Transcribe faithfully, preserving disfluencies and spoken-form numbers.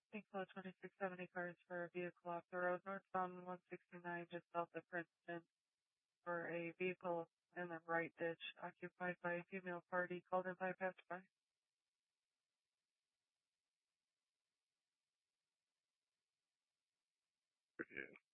Think flow twenty-six seventy cars for a vehicle off the road northbound one sixty-nine just south of Princeton for a vehicle in the right ditch occupied by a female party called in by passerby. Yeah.